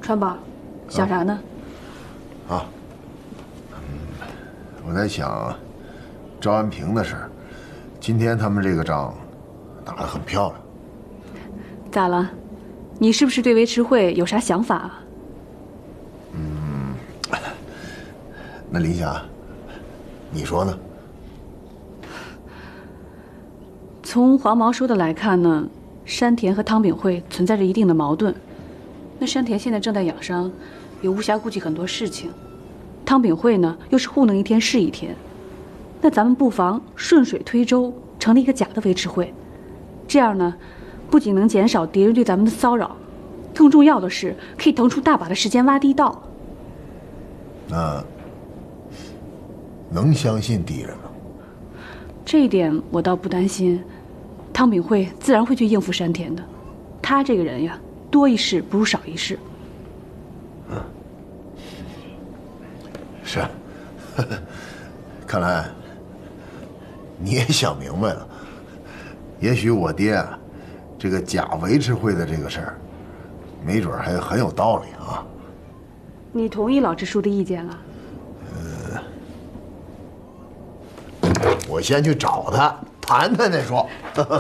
川宝，想啥呢？ 啊，我在想赵安平的事儿。今天他们这个仗打得很漂亮。 咋了？你是不是对维持会有啥想法啊？ 那林霞，你说呢？ 从黄毛说的来看呢，山田和汤炳慧存在着一定的矛盾。那山田现在正在养伤，也无暇顾及很多事情。汤炳慧呢，又是糊弄一天是一天。那咱们不妨顺水推舟，成立一个假的维持会，这样呢，不仅能减少敌人对咱们的骚扰，更重要的是可以腾出大把的时间挖地道。 那能相信敌人吗？ 这一点我倒不担心，汤炳慧自然会去应付山田的。他这个人呀，多一事不如少一事。 是，看来你也想明白了。也许我爹啊，这个假维持会的这个事儿，没准还很有道理啊。 你同意老支书的意见了？ 我先去找他谈谈再说。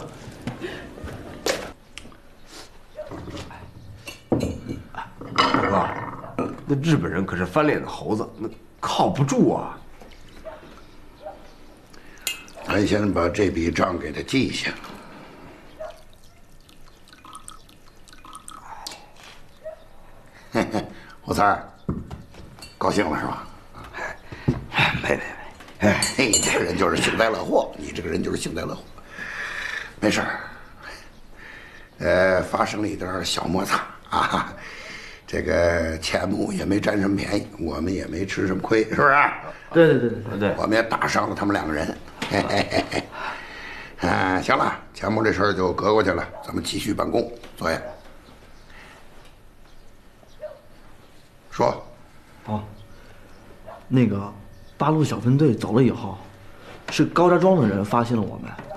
哥，那日本人可是翻脸的猴子，那靠不住啊。 咱先把这笔账给他记下。嘿嘿，胡三儿，高兴了是吧？没。哎，你这个人就是幸灾乐祸，你这个人就是幸灾乐祸。没事儿，发生了一点小摩擦啊，这个钱穆也没占什么便宜，我们也没吃什么亏，是不是？ 对， 我们也打伤了他们两个人。嘿嘿嘿嘿。行了，钱穆这事儿就搁过去了，咱们继续办公。作业。说。 哦，那个。八路小分队走了以后，是高家庄的人发现了我们，